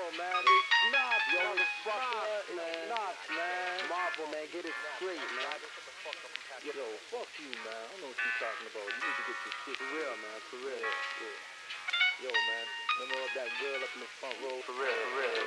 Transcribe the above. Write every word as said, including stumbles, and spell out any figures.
man, it's not, yo, the fucker, man. Not, man. Marvel, man, get it straight, man. Yo, fuck you, man. I don't know what you're talking about. You need to get your shit for real, man, for real. Yeah, yeah. Yo, man, remember that girl up in the front row? For real, for real.